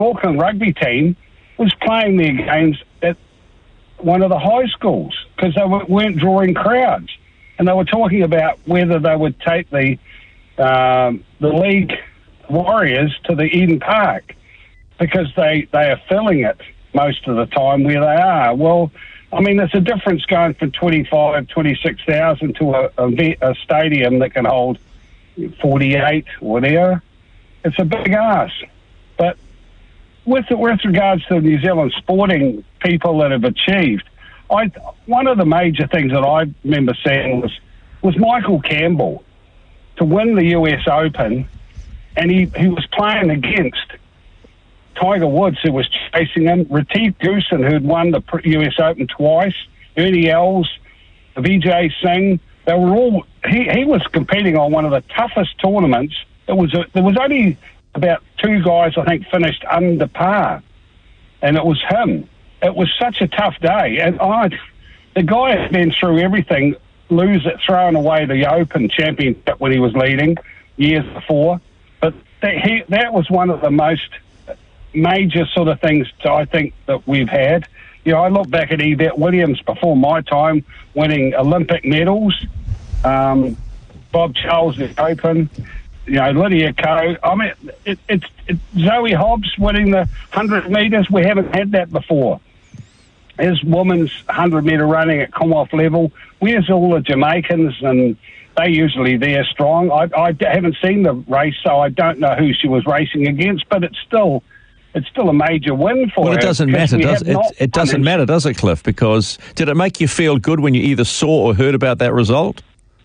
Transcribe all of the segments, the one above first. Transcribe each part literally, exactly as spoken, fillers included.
Auckland rugby team was playing their games at one of the high schools because they weren't drawing crowds. And they were talking about whether they would take the um, the league Warriors to the Eden Park because they, they are filling it most of the time where they are. Well, I mean, there's a difference going from twenty-five, twenty-six thousand to a, a, a stadium that can hold forty-eight or whatever. It's a big ask. But with with regards to the New Zealand sporting people that have achieved, I one of the major things that I remember seeing was was Michael Campbell to win the U S Open, and he, he was playing against Tiger Woods, who was chasing him, Retief Goosen, who had won the U S Open twice, Ernie Els, Vijay Singh. They were all. He, he was competing on one of the toughest tournaments. It was a, there was only about two guys I think finished under par, and it was him. It was such a tough day, and I, the guy had been through everything. Lose it, throwing away the Open Championship when he was leading years before, but that, he, that was one of the most major sort of things I think that we've had. You know, I look back at Yvette Williams before my time, winning Olympic medals. Um, Bob Charles the Open. You know, Lydia Ko. I mean, it, it's it, Zoe Hobbs winning the hundred metres. We haven't had that before. There's women's hundred metre running at Commonwealth level. Where's all the Jamaicans? And they usually they're strong. I, I haven't seen the race, so I don't know who she was racing against. But it's still. It's still a major win for well, her. Well, it doesn't matter, does it? It doesn't matter, does it, Cliff? Because did it make you feel good when you either saw or heard about that result?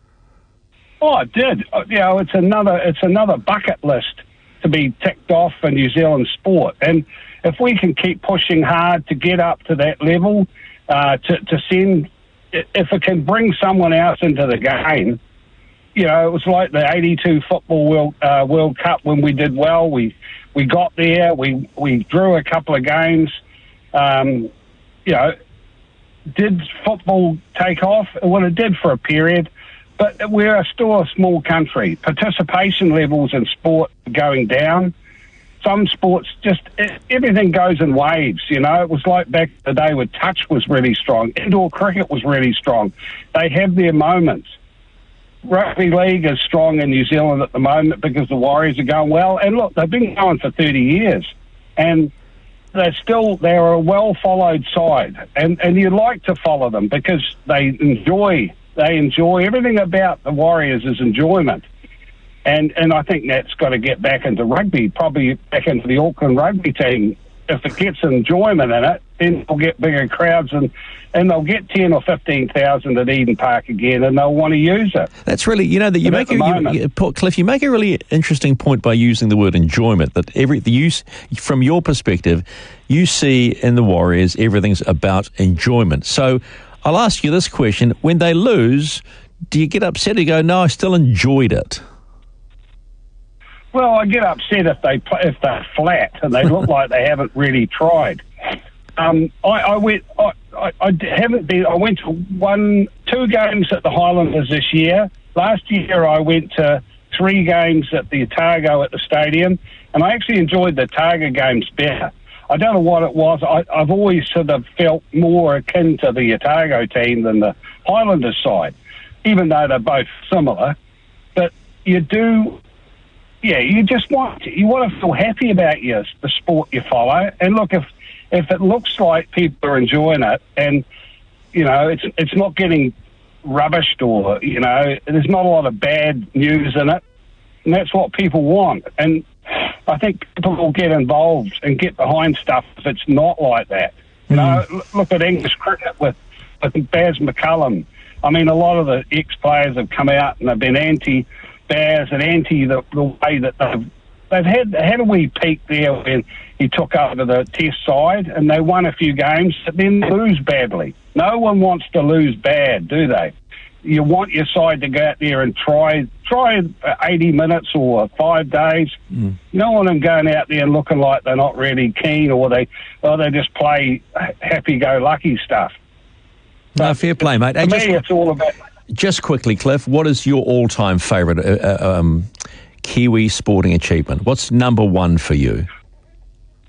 Oh, it did. You know, it's another it's another bucket list to be ticked off for New Zealand sport. And if we can keep pushing hard to get up to that level, uh, to, to send, if it can bring someone else into the game, you know, it was like the eighty-two Football World, uh, World Cup when we did well. We we got there. We we drew a couple of games. Um, you know, did football take off? Well, it did for a period, but we're still a small country. Participation levels in sport are going down. Some sports just, everything goes in waves, you know. It was like back in the day where touch was really strong. Indoor cricket was really strong. They have their moments. Rugby league is strong in New Zealand at the moment because the Warriors are going well. And look, they've been going for thirty years. And they're still, they're a well-followed side. And, and you like to follow them because they enjoy, they enjoy, everything about the Warriors is enjoyment. And and I think that's got to get back into rugby, probably back into the Auckland rugby team. If it gets enjoyment in it, then they'll get bigger crowds and, and they'll get ten or fifteen thousand at Eden Park again, and they'll want to use it. That's really, you know, that you but make a, you, you, Cliff, you make a really interesting point by using the word enjoyment. That every the use from your perspective, you see in the Warriors everything's about enjoyment. So I'll ask you this question: when they lose, do you get upset? Or you go, no, I still enjoyed it? Well, I get upset if they if they're flat and they look like they haven't really tried. Um, I, I went. I, I, I haven't been. I went to one, two games at the Highlanders this year. Last year, I went to three games at the Otago at the stadium, and I actually enjoyed the Otago games better. I don't know what it was. I, I've always sort of felt more akin to the Otago team than the Highlanders side, even though they're both similar. But you do. Yeah, you just want you want to feel happy about your the sport you follow, and look if if it looks like people are enjoying it, and you know it's it's not getting rubbished or you know there's not a lot of bad news in it, and that's what people want. And I think people will get involved and get behind stuff if it's not like that. You mm. know, look at English cricket with with Baz McCullum. I mean, a lot of the ex-players have come out and they've been anti. Baz and anti the, the way that they've they've had had a wee peak there when he took over the Test side and they won a few games, but then lose badly. No one wants to lose bad, do they? You want your side to go out there and try try eighty minutes or five days. Mm. You don't want them going out there and looking like they're not really keen or they or they just play happy-go-lucky stuff. No, fair play, mate. For hey, me, just, it's all about. Just quickly, Cliff, what is your all-time favourite uh, um, Kiwi sporting achievement? What's number one for you?